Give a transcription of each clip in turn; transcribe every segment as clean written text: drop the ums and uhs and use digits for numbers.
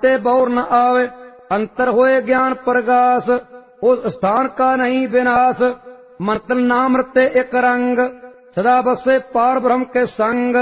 ते बौर न आवे। अंतर होए ज्ञान प्रगास, उस स्थान का नहीं विनाश। मन तन नाम रते एक रंग, सदा बसे पार ब्रह्म के संग।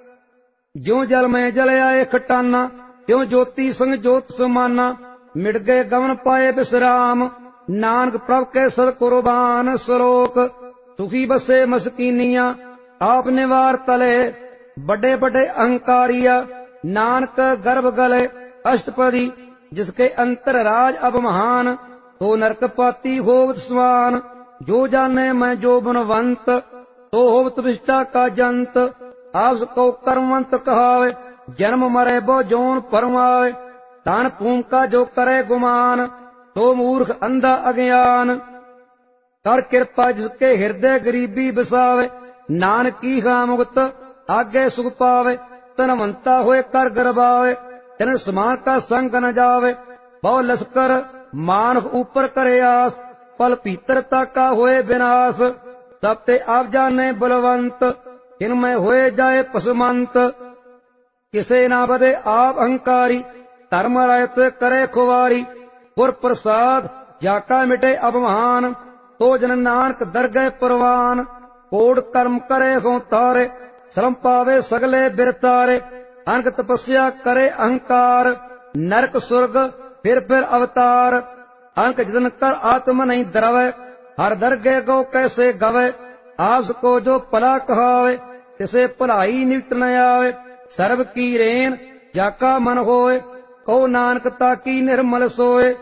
ज्यों जल में जल आए खटाना, त्यों ज्योति संग ज्योत समाना। मिट गए गमन पाए विश्राम, नानक प्रभ के सद कुर्बान। श्लोक सुखी बसे मस्कीनिया, आप निवार तले। बड़े बड़े अहंकारिया, नानक गर्भ गले। अष्टपदी जिसके अंतर राज अब महान, तो नरकपाती होवत स्वान। जो जाने मैं जो गुणवंत, तो होवत विष्टा का जंत। आस को कर्मवंत कहावे, जन्म मरे बो जोन परमावे। दान पूम का जो करे गुमान, तो मूर्ख अंधा अज्ञान। कर कृपा जिसके हृदय गरीबी बसावे, नानक की हा मुक्त आगे सुख पावे। तनवंता होए कर गरबावे, तिन समान का संग न जावे। बहु लश्कर मानव ऊपर करे आस, पल भीतरता का होए विनाश। सब ते आप जाने बलवंत, इनमें होए जाए पसमंत। किसे ना बदे आप अहंकारी, धर्म रायत करे खुवारी। गुर प्रसाद जाका मिटे अवमान, तो जन नानक दर गए परवान। कोड कर्म करे हो तारे, श्रम पावे सगले बिरतारे। अनक तपस्या करे अहंकार, नरक स्वर्ग फिर अवतार। अनक जतन कर आत्म नहीं द्रवे, हर दर गए गो कैसे गवे। आपस को जो भला कहावे, तिसे भलाई निकट न आवे। सर्व की रेन जाका मन होए, कहो नानक ताकी निर्मल सोए।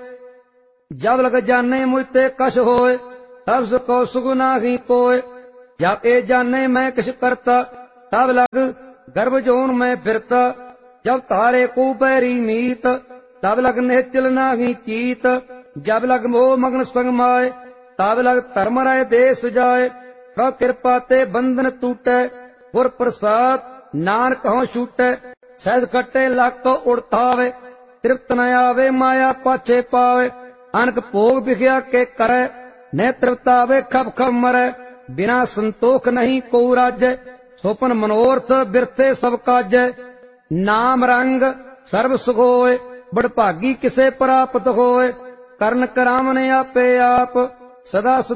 जब लग जाने मुझते कछ होए, तब सुको सुख नाही कोय। जब ए जाने मैं किछ करता, तब लग गर्भ जोन में फिरता। जब तारे को बैरी मीत, तब लग निश्चल नाही चीत। जब लग मोह मग्न संग माए, तब लग धर्म राय देश जाए। प्रभ कृपा ते बंधन टूटे, गुर प्रसाद नानक हों छूटे। सहज कटे लाख को उड़तावे, तृप्त न आवे माया पाछे पावे। अनक भोग बिख्या के करे, न तृप्तावे खब खब मरे। बिना संतोख नहीं को राज्य, सोपन मनोरथ बिरथे सब काजै। नाम रंग सर्व सुख होए, बड़ भागी किसे प्राप्त होए। करण करामने आपे आप, सदा